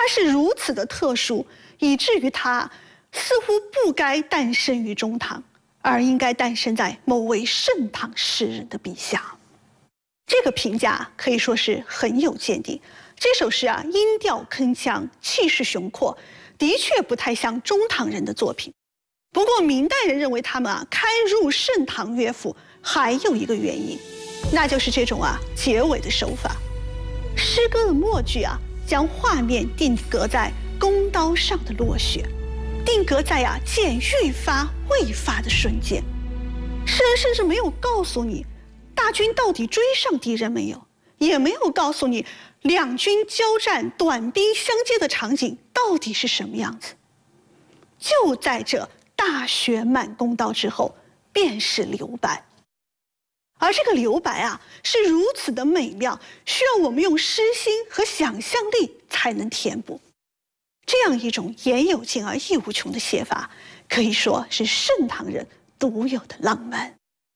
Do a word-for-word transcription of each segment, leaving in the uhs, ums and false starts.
他是如此的特殊，以至于他似乎不该诞生于中唐，而应该诞生在某位盛唐诗人的笔下。这个评价可以说是很有见地。这首诗啊，音调铿锵，气势雄阔，的确不太像中唐人的作品。不过明代人认为他们啊开入盛唐乐府，还有一个原因，那就是这种啊结尾的手法。诗歌的末句啊，将画面定格在弓刀上的落雪，定格在啊箭欲发未发的瞬间。诗人甚至没有告诉你大军到底追上敌人没有，也没有告诉你两军交战短兵相接的场景到底是什么样子。就在这大雪满弓刀之后，便是留白。而这个留白啊，是如此的美妙，需要我们用诗心和想象力才能填补。这样一种言有尽而意无穷的写法，可以说是盛唐人独有的浪漫。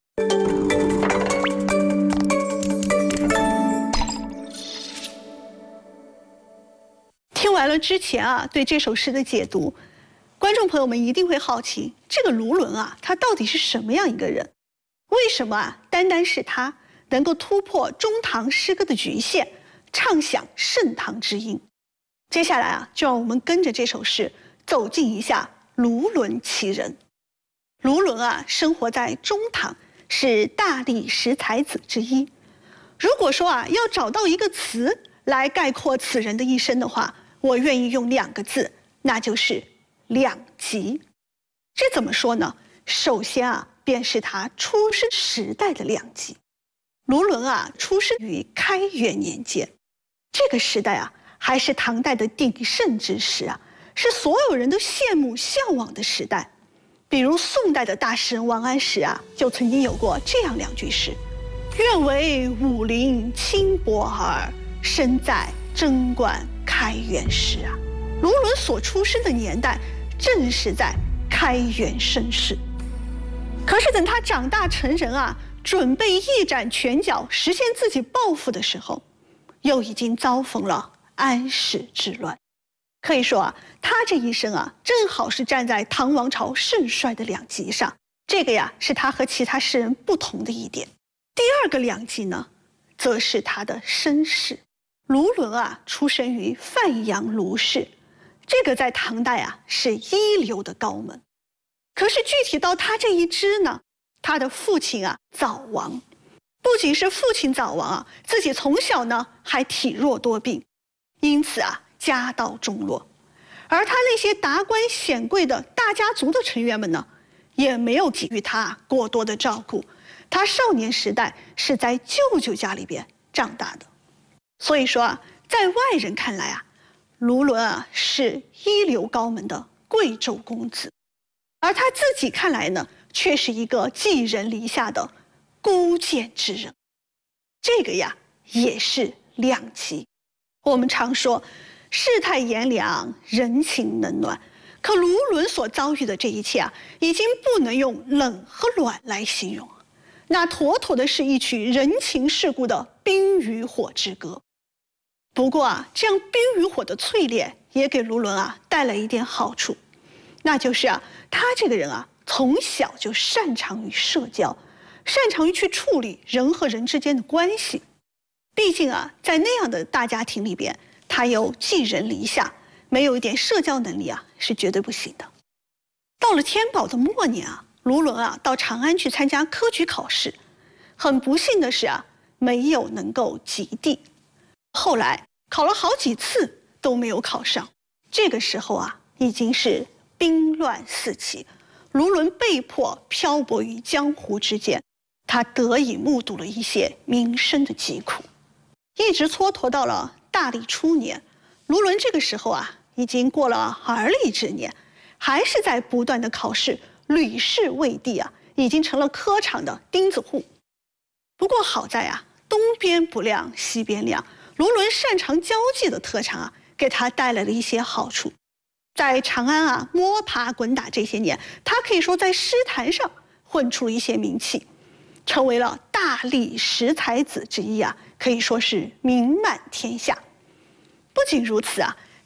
听完了之前啊对这首诗的解读，观众朋友们一定会好奇，这个卢纶啊，他到底是什么样一个人？为什么啊，单单是他能够突破中唐诗歌的局限，唱响盛唐之音？接下来啊，就让我们跟着这首诗走进一下卢纶其人。卢纶啊，生活在中唐，是大历十才子之一。如果说啊，要找到一个词来概括此人的一生的话，我愿意用两个字，那就是两极。这怎么说呢？首先啊，便是他出生时代的两极。卢纶啊，出生于开元年间，这个时代啊，还是唐代的鼎盛之时啊，是所有人都羡慕向往的时代。比如宋代的大诗人王安石啊，就曾经有过这样两句诗：愿为武陵清波儿，身在贞观开元时啊。卢纶所出生的年代，正是在开元盛世。可是等他长大成人啊，准备一展拳脚，实现自己抱负的时候，又已经遭逢了安史之乱。可以说啊，他这一生啊，正好是站在唐王朝盛衰的两极上。这个呀，是他和其他诗人不同的一点。第二个两极呢，则是他的身世。卢纶啊，出生于范阳卢氏，这个在唐代啊是一流的高门。可是具体到他这一支呢，他的父亲啊早亡，不仅是父亲早亡啊，自己从小呢还体弱多病，因此啊家道中落。而他那些达官显贵的大家族的成员们呢，也没有给予他过多的照顾。他少年时代是在舅舅家里边长大的。所以说啊，在外人看来啊，卢纶啊是一流高门的贵胄公子，而他自己看来呢，却是一个寄人篱下的孤贱之人。这个呀，也是两极。我们常说世态炎凉，人情冷暖，可卢纶所遭遇的这一切啊，已经不能用冷和暖来形容，那妥妥的是一曲人情世故的冰与火之歌。不过啊，这样冰与火的淬炼也给卢纶啊带来一点好处，那就是啊，他这个人啊，从小就擅长于社交，擅长于去处理人和人之间的关系。毕竟啊，在那样的大家庭里边，他又寄人篱下，没有一点社交能力啊，是绝对不行的。到了天宝的末年啊，卢纶啊到长安去参加科举考试，很不幸的是啊，没有能够及第。后来考了好几次都没有考上。这个时候啊，已经是兵乱四起，卢纶被迫漂泊于江湖之间，他得以目睹了一些民生的疾苦，一直蹉跎到了大历初年。卢纶这个时候啊，已经过了而立之年，还是在不断的考试，屡试未第啊，已经成了科场的钉子户。不过好在啊，东边不亮西边亮，卢纶擅长交际的特长啊，给他带来了一些好处。在长安啊摸爬滚打这些年，他可以说在诗坛上混出了一些名气，成为了大历十才子之一啊，可以说是名满天下。不仅如此啊，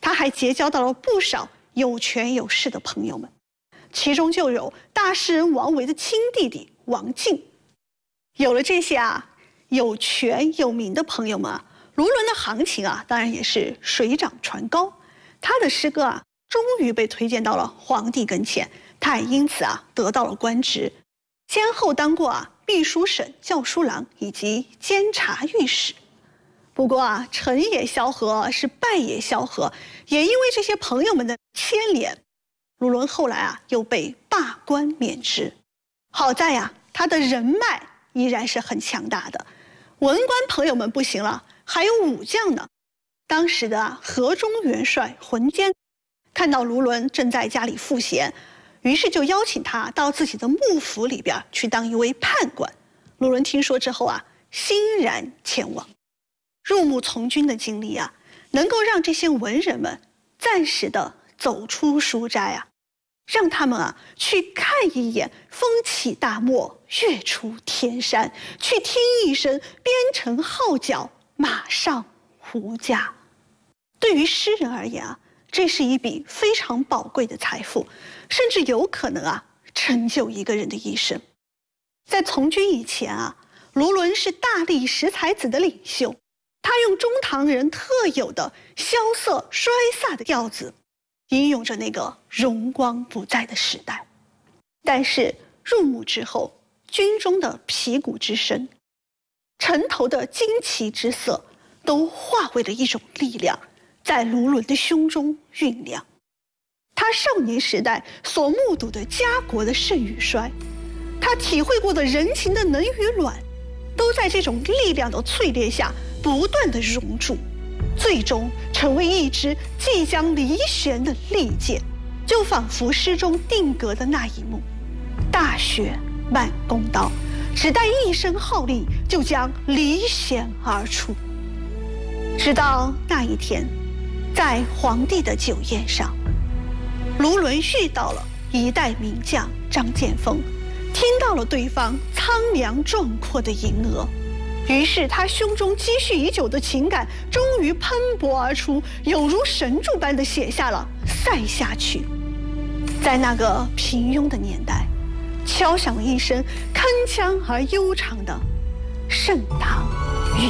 他还结交到了不少有权有势的朋友们，其中就有大诗人王维的亲弟弟王进。有了这些啊有权有名的朋友们啊，卢纶的行情啊，当然也是水涨船高。他的诗歌啊，终于被推荐到了皇帝跟前，他也因此啊得到了官职，先后当过啊秘书省校书郎以及监察御史。不过啊，成也萧何，是败也萧何，也因为这些朋友们的牵连，卢纶后来啊又被罢官免职。好在呀、啊，他的人脉依然是很强大的，文官朋友们不行了，还有武将呢。当时的啊河中元帅浑坚看到卢纶正在家里赋闲，于是就邀请他到自己的幕府里边去当一位判官。卢纶听说之后啊，欣然前往。入幕从军的经历啊，能够让这些文人们暂时的走出书斋啊，让他们啊去看一眼风起大漠，月出天山，去听一声边城号角，马上胡家。对于诗人而言啊，这是一笔非常宝贵的财富，甚至有可能啊成就一个人的一生。在从军以前啊，卢纶是大历十才子的领袖，他用中唐人特有的萧瑟衰飒的调子，吟咏着那个荣光不再的时代。但是入幕之后，军中的皮鼓之声，城头的旌旗之色，都化为了一种力量，在卢纶的胸中酝酿。他少年时代所目睹的家国的盛与衰，他体会过的人情的冷与暖，都在这种力量的淬炼下不断的熔铸，最终成为一支即将离弦的利箭。就仿佛诗中定格的那一幕：大雪漫弓刀，只待一声号令，就将离弦而出。直到那一天，在皇帝的酒宴上，卢纶遇到了一代名将张建峰，听到了对方苍凉壮阔的吟额，于是他胸中积蓄已久的情感终于喷薄而出，有如神助般的写下了《塞下曲》。在那个平庸的年代，敲响了一声铿锵而悠长的盛唐韵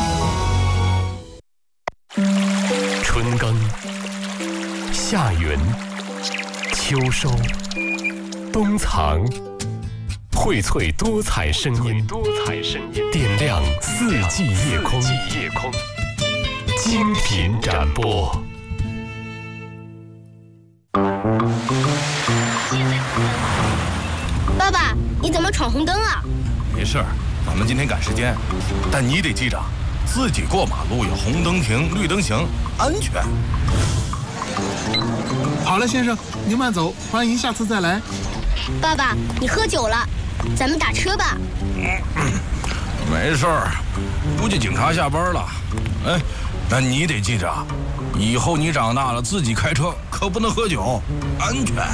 音。 春耕、夏耘、秋收、冬藏，荟萃多彩声音，多彩声音点亮四季夜空，夜空精品展播。 爸爸，你怎么闯红灯啊？ 没事儿，咱们今天赶时间，但你得记着，自己过马路有红灯停，绿灯行，安全。 好了，先生，您慢走，欢迎下次再来。 爸爸，你喝酒了，咱们打车吧。 嗯，没事儿，估计警察下班了。哎，但你得记着，以后你长大了自己开车可不能喝酒，安全。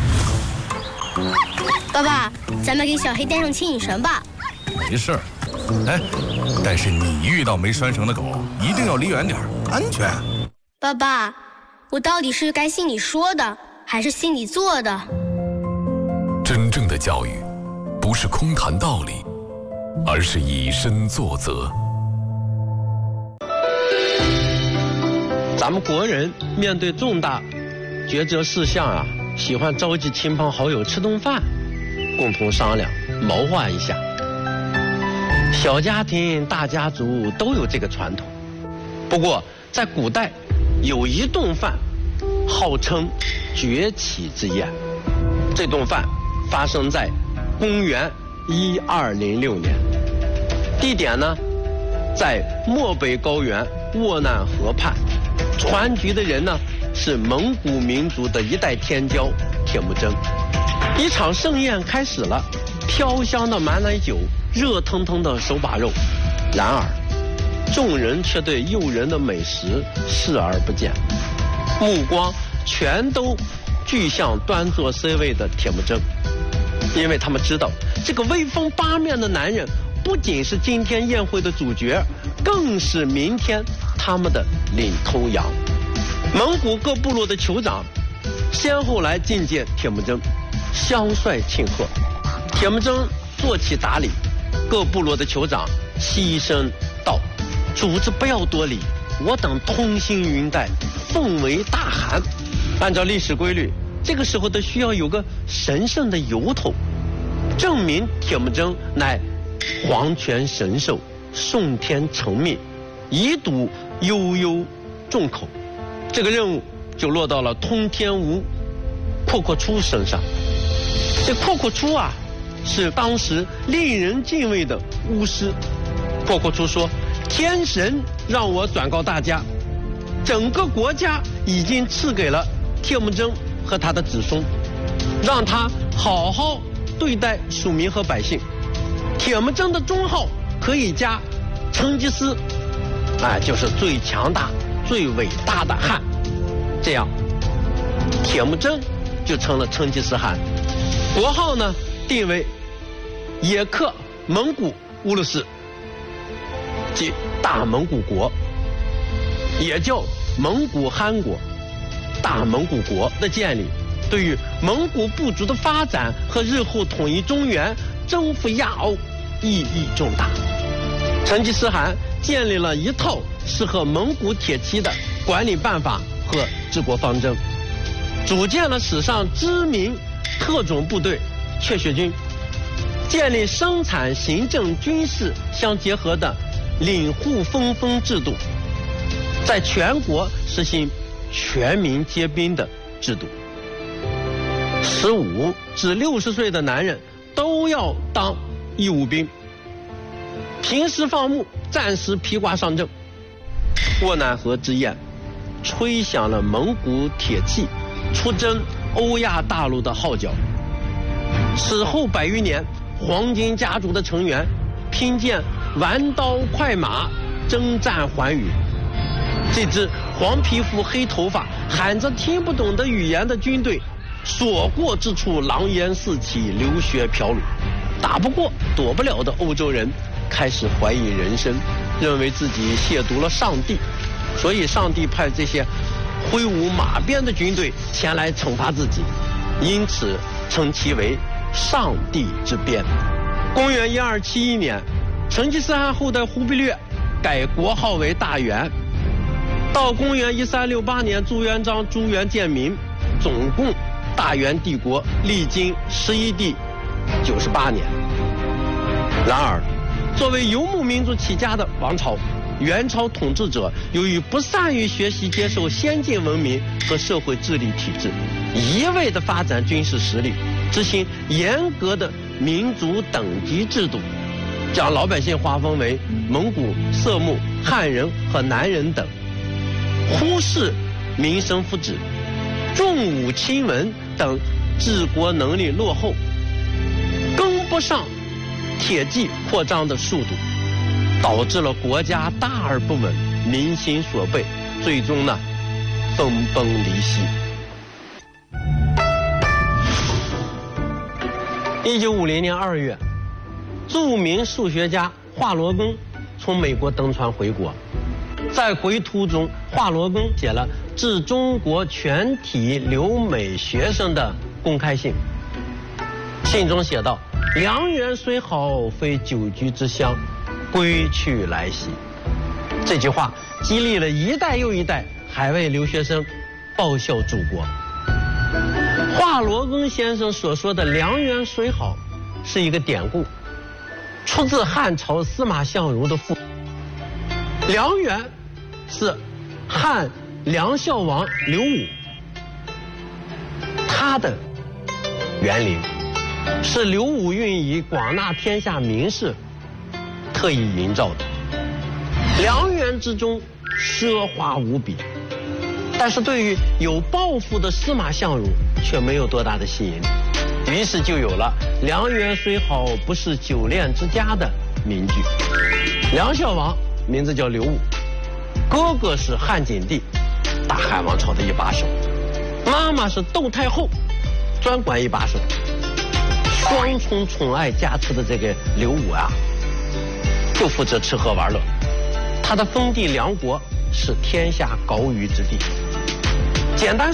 爸爸，咱们给小黑带上牵引绳吧。 没事儿，哎，但是你遇到没拴绳的狗，一定要离远点，安全。 爸爸，我到底是该信你说的，还是信你做的？ 真正的教育，不是空谈道理，而是以身作则。 咱们国人面对重大抉择事项啊，喜欢召集亲朋好友吃顿饭，共同商量谋划一下。小家庭大家族都有这个传统，不过在古代有一顿饭号称崛起之宴，这顿饭发生在公元一二零六年，地点呢在漠北高原沃难河畔，传局的人呢是蒙古民族的一代天骄铁木真。一场盛宴开始了，飘香的满奶酒，热腾腾的手把肉，然而众人却对诱人的美食视而不见，目光全都聚向端坐 C 位的铁木真，因为他们知道这个威风八面的男人不仅是今天宴会的主角，更是明天他们的领头羊。 蒙古各部落的酋长先后来觐见铁木真，相率庆贺。铁木真坐起打礼，各部落的酋长齐声道：“主子不要多礼，我等通行云带，奉为大汗。”按照历史规律，这个时候都需要有个神圣的由头，证明铁木真乃皇权神授，顺天承命，以堵悠悠众口。这个任务就落到了通天吴阔阔初身上。这阔阔初啊，是当时令人敬畏的巫师。阔阔初说：“天神让我转告大家，整个国家已经赐给了铁木真和他的子孙，让他好好对待属民和百姓。铁木真的宗号可以加成吉思，哎，就是最强大、最伟大的汉。这样，铁木真就成了成吉思汗。国号呢定为也克蒙古乌鲁斯，即大蒙古国，也叫蒙古汗国。大蒙古国的建立，对于蒙古部族的发展和日后统一中原、征服亚欧意义重大。成吉思汗建立了一套适合蒙古铁骑的管理办法和治国方针，组建了史上知名特种部队雀血军，建立生产、行政、军事相结合的领户分封制度，在全国实行全民皆兵的制度。十五至六十岁的男人都要当义务兵，平时放牧，战时披挂上阵。沃难河之宴吹响了蒙古铁骑出征欧亚大陆的号角。此后百余年，黄巾家族的成员拼剑玩刀快马，征战寰宇。这支黄皮肤黑头发、喊着听不懂的语言的军队，所过之处狼烟四起，流血飘橹。打不过、躲不了的欧洲人开始怀疑人生，认为自己亵渎了上帝，所以上帝派这些挥舞马鞭的军队前来惩罚自己，因此称其为上帝之鞭。公元一二七一年，成吉思汗后代忽必烈改国号为大元。到公元一三六八年，朱元璋、朱元建民，总共大元帝国历经十一帝九十八年。然而，作为游牧民族起家的王朝，元朝统治者由于不善于学习接受先进文明和社会治理体制，一味地发展军事实力，执行严格的民族等级制度，将老百姓划分为蒙古、色目、汉人和南人等，忽视民生福祉，重武轻文等治国能力落后，跟不上铁骑扩张的速度，导致了国家大而不稳，民心所悖，最终呢分崩离析。一九五零年二月，著名数学家华罗庚从美国登船回国，在回途中，华罗庚写了致中国全体留美学生的公开信。信中写道：“良缘虽好，非久居之乡，归去来兮。”这句话激励了一代又一代海外留学生报效祖国。华罗庚先生所说的“良缘虽好”是一个典故，出自汉朝司马相如的赋。梁元是汉梁孝王刘武，他的园林是刘武运以广纳天下名士特意营造的。梁园之中奢华无比，但是对于有抱负的司马相如却没有多大的吸引力，于是就有了“良缘虽好，不是久恋之家”的名句。梁孝王名字叫刘武，哥哥是汉景帝，大汉王朝的一把手，妈妈是窦太后，专管一把手。双重宠爱加持的这个刘武啊，就负责吃喝玩乐。他的封地梁国是天下高于之地， 简单